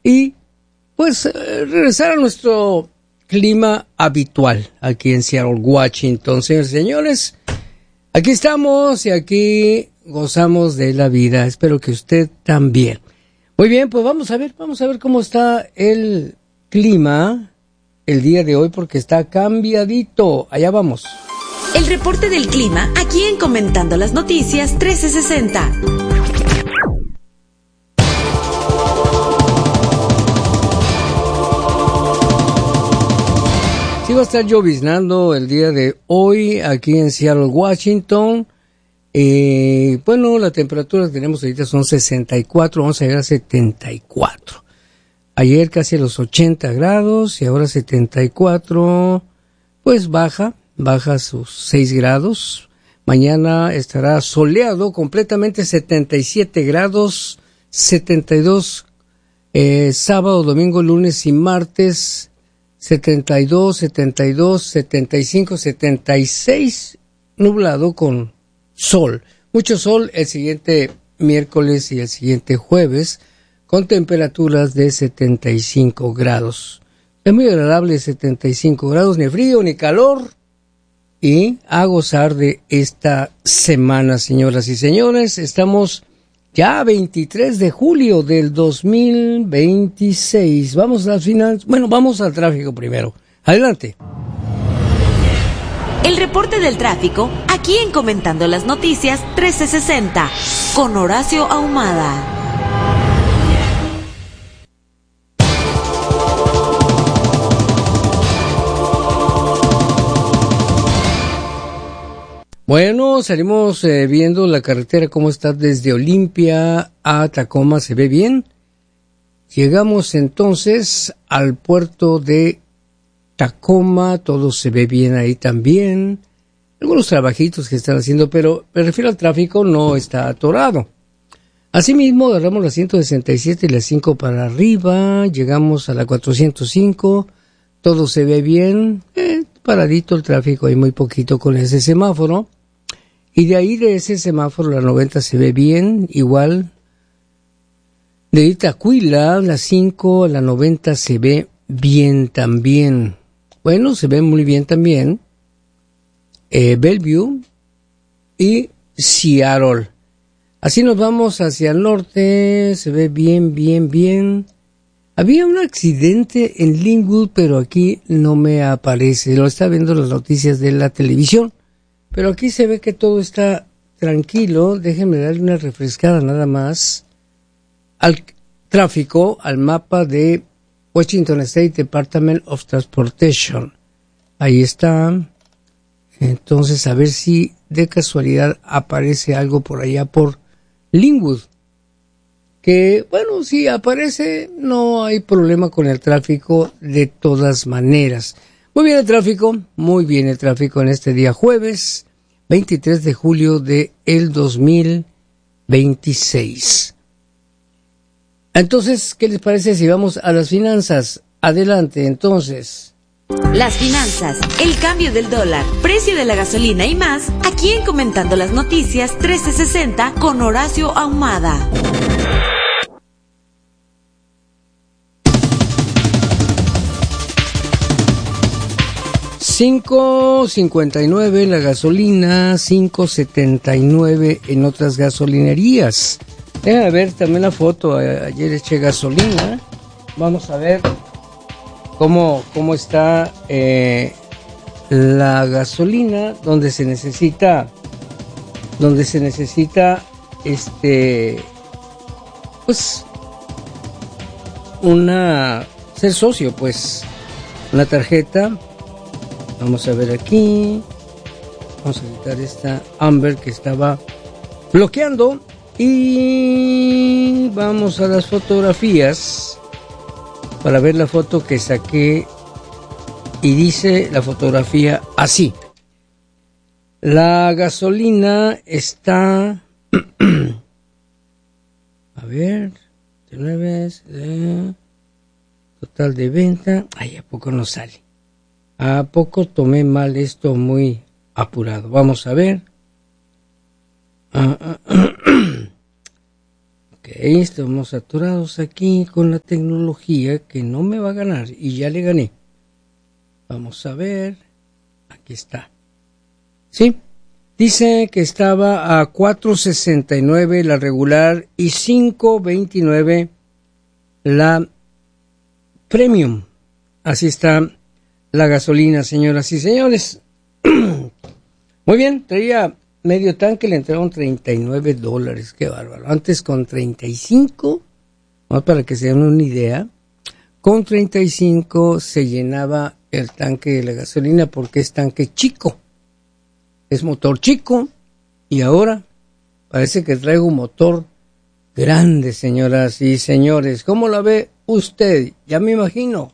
y pues regresar a nuestro clima habitual aquí en Seattle, Washington. Señores y señores, aquí estamos y aquí gozamos de la vida. Espero que usted también. Muy bien, pues vamos a ver cómo está el clima el día de hoy, porque está cambiadito. Allá vamos. El reporte del clima, aquí en Comentando las Noticias 1360. Sí va a estar lloviznando el día de hoy aquí en Seattle, Washington. Bueno, la temperatura que tenemos ahorita son 64, vamos a llegar a 74. Ayer casi a los 80 grados y ahora 74, pues baja sus 6 grados. Mañana estará soleado completamente, 77 grados, 72 sábado, domingo, lunes y martes, 72, 75, 76, nublado con sol. Mucho sol el siguiente miércoles y el siguiente jueves, con temperaturas de 75 grados. Es muy agradable 75 grados, ni frío ni calor. Y a gozar de esta semana, señoras y señores. Estamos ya a 23 de julio del 2026. Vamos a las finanzas. Bueno, vamos al tráfico primero. Adelante. El reporte del tráfico, aquí en Comentando las Noticias 1360, con Horacio Ahumada. Bueno, salimos viendo la carretera cómo está desde Olimpia a Tacoma, se ve bien. Llegamos entonces al puerto de Tacoma, todo se ve bien ahí también. Algunos trabajitos que están haciendo, pero me refiero al tráfico, no está atorado. Asimismo, agarramos la 167 y la 5 para arriba, llegamos a la 405, todo se ve bien, paradito el tráfico, hay muy poquito con ese semáforo. Y de ahí de ese semáforo la 90 se ve bien, igual. De Itacuila, la 5 a la 90 se ve bien también. Bueno, se ve muy bien también. Bellevue y Seattle. Así nos vamos hacia el norte, se ve bien. Había un accidente en Linwood, pero aquí no me aparece. Lo está viendo en las noticias de la televisión. Pero aquí se ve que todo está tranquilo. Déjenme darle una refrescada nada más al tráfico, al mapa de Washington State Department of Transportation. Ahí está. Entonces, a ver si de casualidad aparece algo por allá por Linwood. Que, bueno, si aparece, no hay problema con el tráfico de todas maneras. Muy bien el tráfico en este día jueves, 23 de julio de el 2026. Entonces, ¿qué les parece si vamos a las finanzas? Adelante, entonces. Las finanzas, el cambio del dólar, precio de la gasolina y más, aquí en Comentando las Noticias 1360 con Horacio Ahumada. $5.59 la gasolina, $5.79 en otras gasolinerías. Déjame ver también la foto. Ayer eché gasolina. Vamos a ver cómo está la gasolina donde se necesita pues ser socio, pues una tarjeta. Vamos a ver aquí. Vamos a quitar esta Amber que estaba bloqueando. Y vamos a las fotografías para ver la foto que saqué. Y dice la fotografía así. La gasolina está... a ver... total de venta... Ay, ¿a poco no sale? ¿A poco tomé mal esto muy apurado? Vamos a ver. Ok, estamos saturados aquí con la tecnología que no me va a ganar y ya le gané. Vamos a ver, aquí está. Sí, dice que estaba a 4.69 la regular y 5.29 la premium. Así está la gasolina, señoras y señores. Muy bien, traía medio tanque, le entraron $39, qué bárbaro. Antes con 35, más para que se den una idea, con 35 se llenaba el tanque de la gasolina porque es tanque chico, es motor chico, y ahora parece que traigo un motor grande, señoras y señores. ¿Cómo la ve usted? Ya me imagino,